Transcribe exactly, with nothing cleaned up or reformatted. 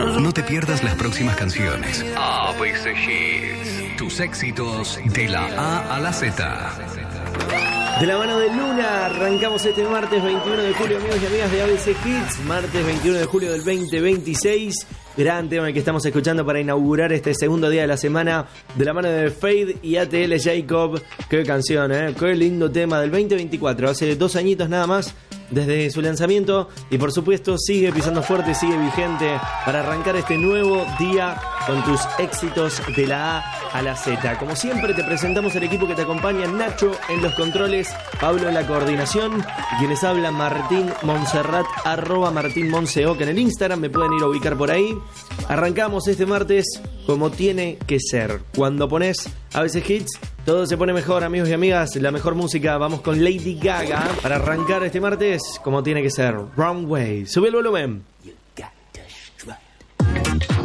No te pierdas las próximas canciones. A B C Hits. Tus éxitos de la A a la Z. De la mano de Luna arrancamos este martes veintiuno de julio, amigos y amigas de A B C Hits. Martes veintiuno de julio del veinte veintiséis. Gran tema el que estamos escuchando para inaugurar este segundo día de la semana. De la mano de Fade y A T L Jacob. Qué canción, eh. Qué lindo tema del veinte veinticuatro. Hace dos añitos nada más desde su lanzamiento. Y por supuesto sigue pisando fuerte, sigue vigente para arrancar este nuevo día con tus éxitos de la A a la Z. Como siempre te presentamos el equipo que te acompaña: Nacho en los controles, Pablo en la coordinación y quien les habla Martín Montserrat, arroba Martín Monseo, que en el Instagram me pueden ir a ubicar por ahí. Arrancamos este martes como tiene que ser. Cuando pones A B C Hits, todo se pone mejor, amigos y amigas. La mejor música. Vamos con Lady Gaga para arrancar este martes como tiene que ser. Wrong Way. Sube el volumen.